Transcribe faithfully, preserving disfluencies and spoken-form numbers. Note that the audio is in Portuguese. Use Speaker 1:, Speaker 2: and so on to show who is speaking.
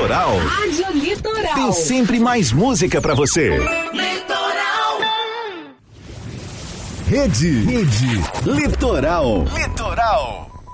Speaker 1: Litoral.
Speaker 2: Rádio Litoral.
Speaker 1: Tem sempre mais música pra você.
Speaker 2: Litoral.
Speaker 1: Rede. Rede. Litoral. Litoral.